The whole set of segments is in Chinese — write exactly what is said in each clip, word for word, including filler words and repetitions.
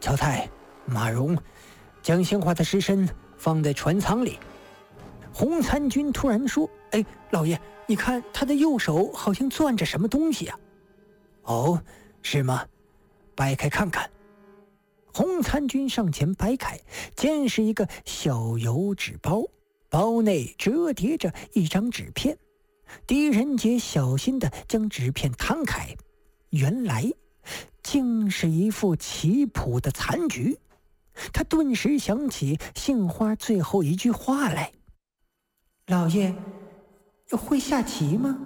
乔太、马荣，将杏花的尸身放在船舱里。洪参军突然说：“哎，老爷，你看他的右手好像攥着什么东西啊？”“哦，是吗？掰开看看。”洪参军上前掰开，见是一个小油纸包，包内折叠着一张纸片。狄仁杰小心地将纸片摊开，原来竟是一副棋谱的残局。他顿时想起杏花最后一句话来：“老爷会下棋吗？”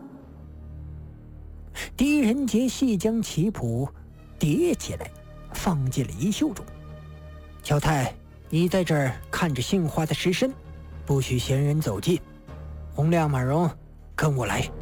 狄仁杰细将棋谱叠起来，放进了衣袖中。“乔太，你在这儿看着杏花的尸身，不许闲人走近。洪亮、马荣，跟我来。”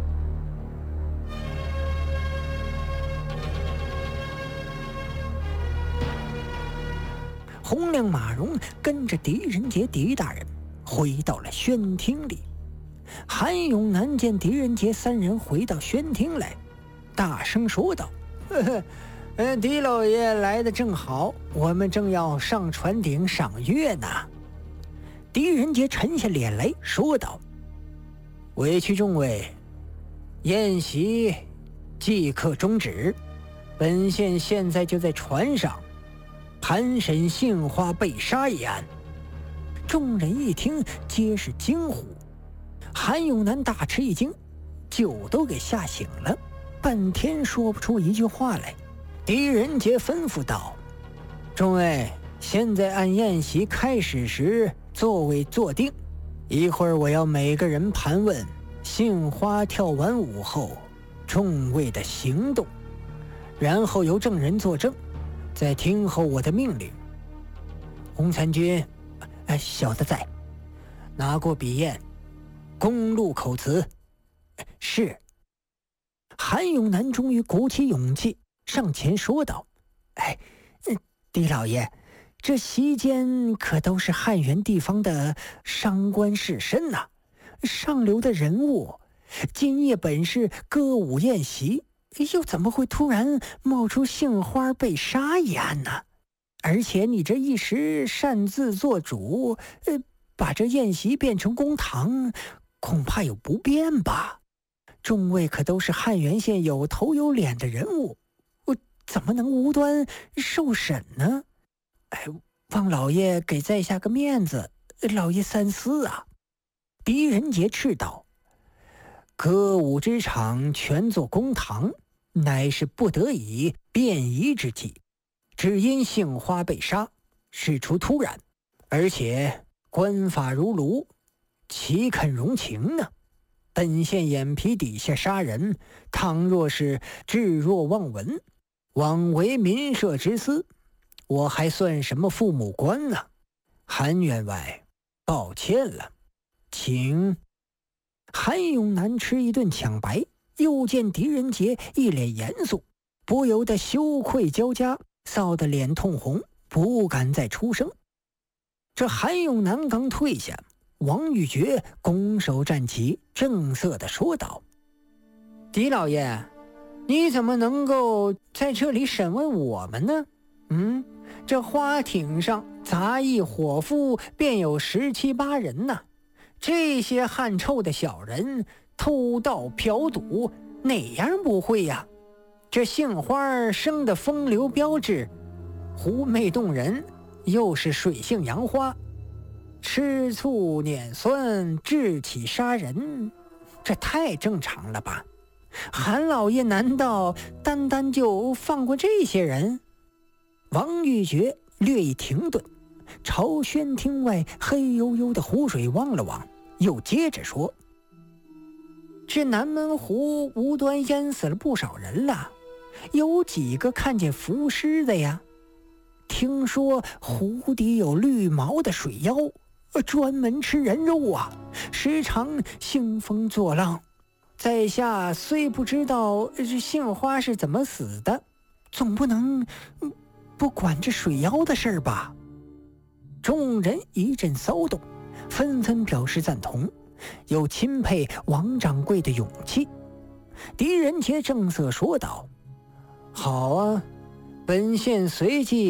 洪亮、马荣跟着狄仁杰、狄大人回到了宣厅里。韩永南见狄仁杰三人回到宣厅来，大声说道：“呵呵，呃，狄老爷来的正好，我们正要上船顶赏月呢。”狄仁杰沉下脸来说道：“委屈众位，宴席即刻终止，本县现在就在船上盘审杏花被杀一案。”众人一听皆是惊呼。韩永南大吃一惊，酒都给吓醒了，半天说不出一句话来。狄仁杰吩咐道：“众位，现在按宴席开始时座位坐定，一会儿我要每个人盘问杏花跳完舞后众位的行动，然后由证人作证，再听候我的命令。”洪参军，哎，小的在。拿过笔砚，公录口词。是。韩永南终于鼓起勇气上前说道：“哎，狄老爷，这席间可都是汉源地方的商官士绅呐、啊，上流的人物。今夜本是歌舞宴席，又怎么会突然冒出杏花被杀一案呢？而且你这一时擅自做主，呃，把这宴席变成公堂，恐怕有不便吧？众位可都是汉源县有头有脸的人物，我怎么能无端受审呢？哎，望老爷给在下个面子，老爷三思啊！”狄仁杰斥道：“歌舞之场全作公堂，乃是不得已便宜之计。只因杏花被杀，事出突然，而且官法如炉，岂肯容情呢？本县眼皮底下杀人，倘若是置若罔闻，枉为民社之私，我还算什么父母官呢？韩员外，抱歉了，请。”韩永南吃一顿抢白，又见狄仁杰一脸严肃，不由得羞愧交加，臊得脸通红，不敢再出声。这韩永南刚退下，王玉珏拱手站起，正色地说道：“狄老爷，你怎么能够在这里审问我们呢？嗯，这花艇上杂役伙夫便有十七八人呢，这些汗臭的小人偷盗嫖赌，哪样不会呀？这杏花生的风流标致，狐媚动人，又是水性杨花，吃醋碾酸，志气杀人，这太正常了吧？韩老爷难道单单就放过这些人？”王玉珏略一停顿，朝宣厅外黑黝黝的湖水望了望，又接着说：“这南门湖无端淹死了不少人了，有几个看见浮尸的呀？听说湖底有绿毛的水妖，专门吃人肉啊，时常兴风作浪。在下虽不知道这杏花是怎么死的，总不能不管这水妖的事儿吧？”众人一阵骚动，纷纷表示赞同，又钦佩王掌柜的勇气。狄仁杰正色说道：“好啊，本县随即